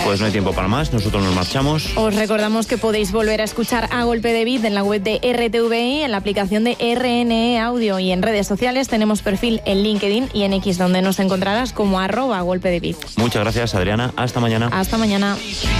Pues no hay tiempo para más, nosotros nos marchamos. Os recordamos que podéis volver a escuchar A Golpe de Beat en la web de RTVI, en la aplicación de RNE Audio y en redes sociales. Tenemos perfil en LinkedIn y en X, donde nos encontrarás como @golpedebeat. Muchas gracias, Adriana. Hasta mañana. Hasta mañana.